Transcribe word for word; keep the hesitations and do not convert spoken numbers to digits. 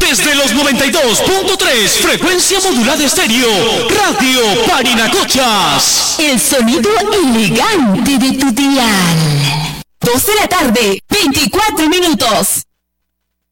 Desde los noventa y dos punto tres, frecuencia modulada estéreo, Radio Parinacochas. El sonido elegante de tu dial. dos de la tarde, veinticuatro minutos.